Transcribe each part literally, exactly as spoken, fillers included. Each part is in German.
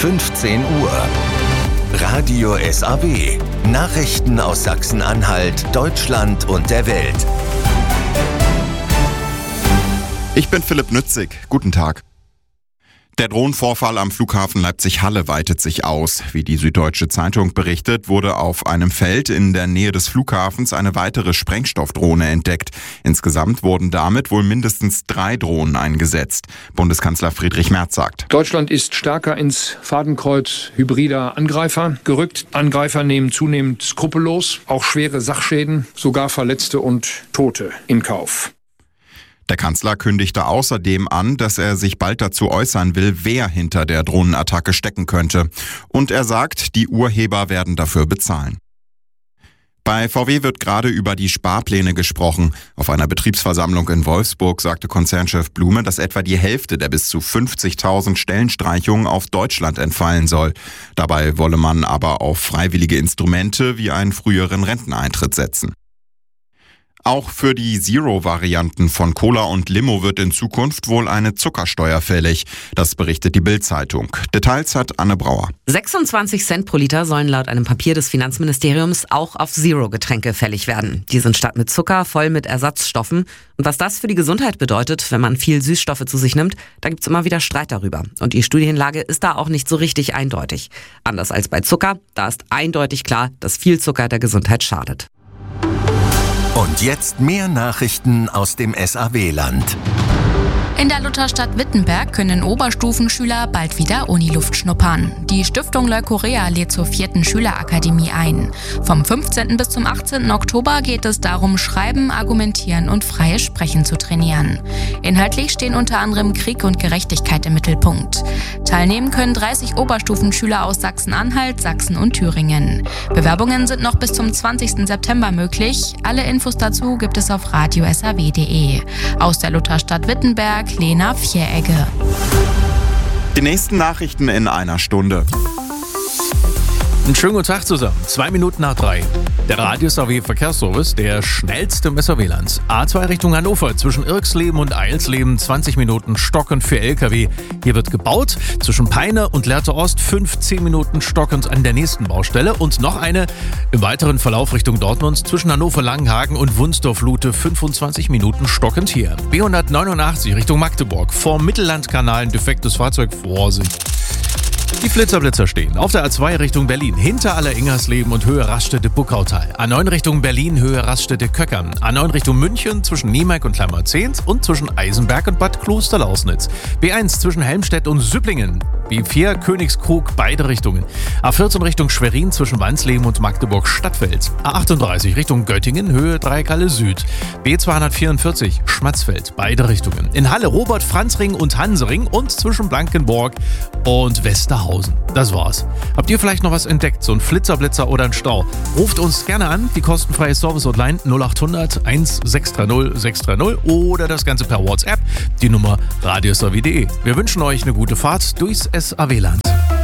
fünfzehn Uhr. Radio S A W. Nachrichten aus Sachsen-Anhalt, Deutschland und der Welt. Ich bin Philipp Nützig. Guten Tag. Der Drohnenvorfall am Flughafen Leipzig-Halle weitet sich aus. Wie die Süddeutsche Zeitung berichtet, wurde auf einem Feld in der Nähe des Flughafens eine weitere Sprengstoffdrohne entdeckt. Insgesamt wurden damit wohl mindestens drei Drohnen eingesetzt. Bundeskanzler Friedrich Merz sagt: Deutschland ist stärker ins Fadenkreuz hybrider Angreifer gerückt. Angreifer nehmen zunehmend skrupellos auch schwere Sachschäden, sogar Verletzte und Tote in Kauf. Der Kanzler kündigte außerdem an, dass er sich bald dazu äußern will, wer hinter der Drohnenattacke stecken könnte. Und er sagt, die Urheber werden dafür bezahlen. Bei V W wird gerade über die Sparpläne gesprochen. Auf einer Betriebsversammlung in Wolfsburg sagte Konzernchef Blume, dass etwa die Hälfte der bis zu fünfzigtausend Stellenstreichungen auf Deutschland entfallen soll. Dabei wolle man aber auf freiwillige Instrumente wie einen früheren Renteneintritt setzen. Auch für die Zero-Varianten von Cola und Limo wird in Zukunft wohl eine Zuckersteuer fällig. Das berichtet die Bild-Zeitung. Details hat Anne Brauer. sechsundzwanzig Cent pro Liter sollen laut einem Papier des Finanzministeriums auch auf Zero-Getränke fällig werden. Die sind statt mit Zucker voll mit Ersatzstoffen. Und was das für die Gesundheit bedeutet, wenn man viel Süßstoffe zu sich nimmt, da gibt's immer wieder Streit darüber. Und die Studienlage ist da auch nicht so richtig eindeutig. Anders als bei Zucker, da ist eindeutig klar, dass viel Zucker der Gesundheit schadet. Und jetzt mehr Nachrichten aus dem S A W-Land. In der Lutherstadt Wittenberg können Oberstufenschüler bald wieder Uniluft schnuppern. Die Stiftung Leukorea lädt zur vierten Schülerakademie ein. Vom fünfzehnten bis zum achtzehnten Oktober geht es darum, Schreiben, Argumentieren und freies Sprechen zu trainieren. Inhaltlich stehen unter anderem Krieg und Gerechtigkeit im Mittelpunkt. Teilnehmen können dreißig Oberstufenschüler aus Sachsen-Anhalt, Sachsen und Thüringen. Bewerbungen sind noch bis zum zwanzigsten September möglich. Alle Infos dazu gibt es auf radio s a w punkt d e. Aus der Lutherstadt Wittenberg, Lena Vieregge. Die nächsten Nachrichten in einer Stunde. Einen schönen guten Tag zusammen. Zwei Minuten nach drei. Der Radio S A W Verkehrsservice, der schnellste im S A W-Land. A zwei Richtung Hannover, zwischen Irksleben und Eilsleben, zwanzig Minuten stockend für L K W. Hier wird gebaut. Zwischen Peine und Lehrte Ost, fünfzehn Minuten stockend an der nächsten Baustelle. Und noch eine im weiteren Verlauf Richtung Dortmund, zwischen Hannover-Langenhagen und Wunsdorf-Lute, fünfundzwanzig Minuten stockend hier. B hundertneunundachtzig Richtung Magdeburg, vor Mittellandkanal ein defektes Fahrzeug, Vorsicht. Die Flitzerblitzer stehen auf der A zwei Richtung Berlin, hinter Aller-Ingersleben und Höhe Raststätte-Buckautal. A neun Richtung Berlin, Höhe Raststätte-Köckern. A neun Richtung München, zwischen Niemeck und Klammerzehnt und zwischen Eisenberg und Bad Klosterlausnitz. B eins zwischen Helmstedt und Süpplingen. B vier Königskrug, beide Richtungen. A vierzehn Richtung Schwerin, zwischen Wansleben und Magdeburg-Stadtfeld. A achtunddreißig Richtung Göttingen, Höhe Dreieckhalle Süd. B zweihundertvierundvierzig Schmatzfeld, beide Richtungen. In Halle Robert-Franz-Ring und Hansering und zwischen Blankenburg und Westerhausen. Das war's. Habt ihr vielleicht noch was entdeckt? So ein Flitzerblitzer oder ein Stau? Ruft uns gerne an, die kostenfreie Service-Hotline null achthundert eins sechs drei null sechs drei null oder das Ganze per WhatsApp, die Nummer radio s a w punkt d e. Wir wünschen euch eine gute Fahrt durchs S A W-Land.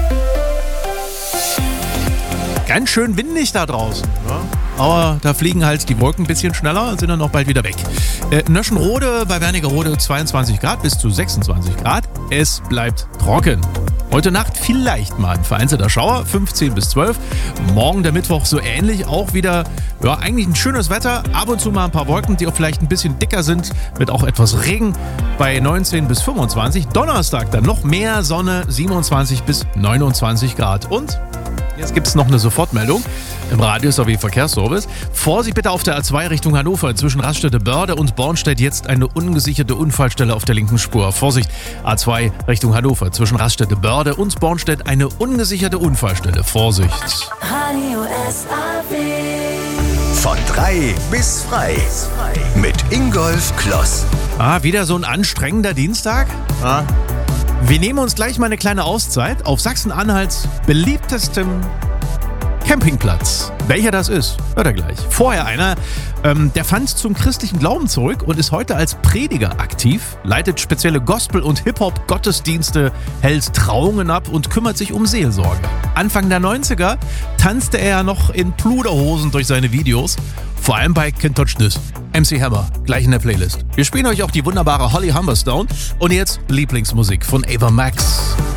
Ganz schön windig da draußen, ja? Aber da fliegen halt die Wolken ein bisschen schneller und sind dann auch bald wieder weg. Äh, Nöschenrode bei Wernigerode zweiundzwanzig Grad bis zu sechsundzwanzig Grad. Es bleibt trocken. Heute Nacht vielleicht mal ein vereinzelter Schauer, fünfzehn bis zwölf. Morgen der Mittwoch so ähnlich, auch wieder, ja, eigentlich ein schönes Wetter. Ab und zu mal ein paar Wolken, die auch vielleicht ein bisschen dicker sind, mit auch etwas Regen bei neunzehn bis fünfundzwanzig. Donnerstag dann noch mehr Sonne, siebenundzwanzig bis neunundzwanzig Grad. Und jetzt gibt es noch eine Sofortmeldung im Radio S A W Verkehrsservice. Vorsicht bitte auf der A zwei Richtung Hannover. Zwischen Raststätte-Börde und Bornstedt jetzt eine ungesicherte Unfallstelle auf der linken Spur. Vorsicht, A zwei Richtung Hannover. Zwischen Raststätte-Börde und Bornstedt eine ungesicherte Unfallstelle. Vorsicht. Radio S A W. Von drei bis frei. Mit Ingolf Kloss. Ah, wieder so ein anstrengender Dienstag? Ah. Wir nehmen uns gleich mal eine kleine Auszeit auf Sachsen-Anhalts beliebtestem Campingplatz. Welcher das ist, hört ihr gleich. Vorher einer, ähm, der fand zum christlichen Glauben zurück und ist heute als Prediger aktiv, leitet spezielle Gospel- und Hip-Hop-Gottesdienste, hält Trauungen ab und kümmert sich um Seelsorge. Anfang der neunziger tanzte er noch in Pluderhosen durch seine Videos, vor allem bei Can't Touch This. M C Hammer, gleich in der Playlist. Wir spielen euch auch die wunderbare Holly Humberstone und jetzt Lieblingsmusik von Ava Max.